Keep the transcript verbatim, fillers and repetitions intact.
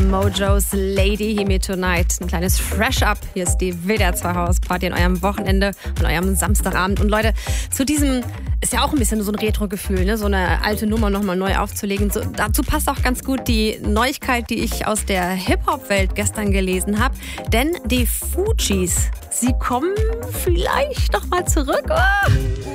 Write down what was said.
Mojos Lady Hear Me Tonight. Ein kleines Fresh-Up. Hier ist die W D R zwei Hausparty an eurem Wochenende, an eurem Samstagabend. Und Leute, zu diesem ist ja auch ein bisschen so ein Retro-Gefühl, ne? So eine alte Nummer nochmal neu aufzulegen. So, dazu passt auch ganz gut die Neuigkeit, die ich aus der Hip-Hop-Welt gestern gelesen habe. Denn die Fugees, sie kommen vielleicht noch mal zurück. Oh!